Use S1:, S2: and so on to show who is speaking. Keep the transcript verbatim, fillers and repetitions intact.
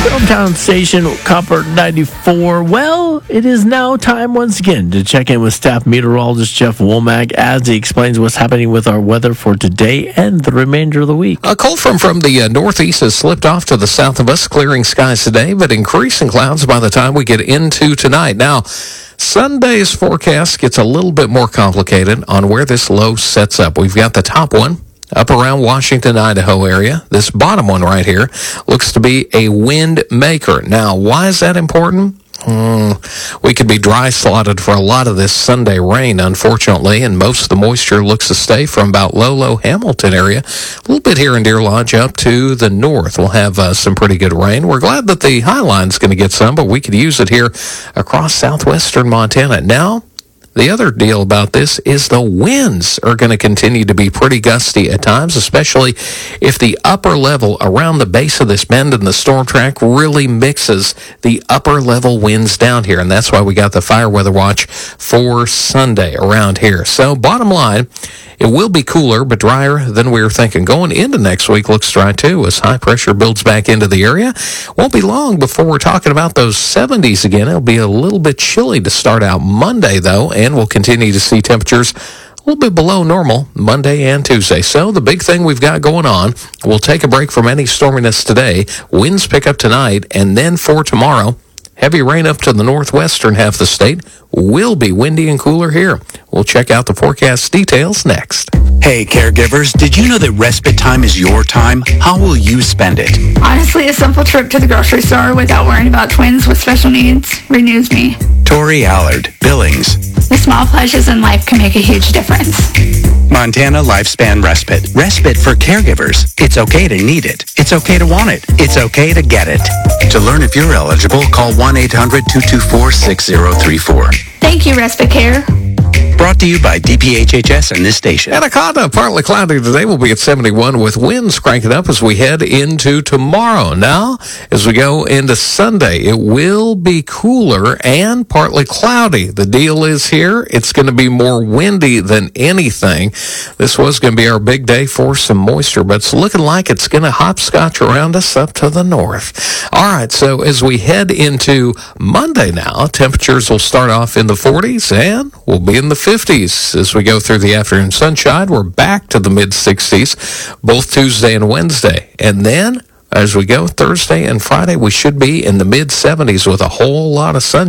S1: Hometown station, Copper ninety-four. Well, it is now time once again to check in with staff meteorologist Jeff Womack as he explains what's happening with our weather for today and the remainder of the week.
S2: A cold front from the uh, northeast has slipped off to the south of us, clearing skies today, but increasing clouds by the time we get into tonight. Now, Sunday's forecast gets a little bit more complicated on where this low sets up. We've got the top one up around Washington, Idaho area. This bottom one right here looks to be a wind maker. Now, why is that important? Hmm, we could be dry slotted for a lot of this Sunday rain, unfortunately, and most of the moisture looks to stay from about Lolo, Hamilton area. A little bit here in Deer Lodge up to the north. We'll have uh, some pretty good rain. We're glad that the high line's going to get some, but we could use it here across southwestern Montana. Now, the other deal about this is the winds are going to continue to be pretty gusty at times, especially if the upper level around the base of this bend in the storm track really mixes the upper level winds down here. And that's why we got the fire weather watch for Sunday around here. So bottom line, it will be cooler but drier than we were thinking. Going into next week looks dry too as high pressure builds back into the area. Won't be long before we're talking about those seventies again. It'll be a little bit chilly to start out Monday though, and we'll continue to see temperatures a little bit below normal Monday and Tuesday. So the big thing we've got going on, we'll take a break from any storminess today. Winds pick up tonight, and then for tomorrow, heavy rain up to the northwestern half of the state. Will be windy and cooler here. We'll check out the forecast details next.
S3: Hey, caregivers, did you know that respite time is your time? How will you spend it?
S4: Honestly, a simple trip to the grocery store without worrying about twins with special needs renews me.
S3: Tori Allard, Billings.
S4: The small pleasures in life can make a huge difference.
S3: Montana Lifespan Respite. Respite for caregivers. It's okay to need it. It's okay to want it. It's okay to get it. To learn if you're eligible, call one eight hundred two two four six zero three four.
S4: Thank you, Respite Care.
S3: Brought to you by D P H H S and this station.
S2: Anaconda, partly cloudy today. We'll be at seventy-one with winds cranking up as we head into tomorrow. Now, as we go into Sunday, it will be cooler and partly cloudy. The deal is here, it's going to be more windy than anything. This was going to be our big day for some moisture, but it's looking like it's going to hopscotch around us up to the north. All right, so as we head into Monday now, temperatures will start off in the forties and we'll be in the fifties as we go through the afternoon sunshine. We're back to the mid-sixties both Tuesday and Wednesday. And then as we go Thursday and Friday, we should be in the mid-seventies with a whole lot of sunshine.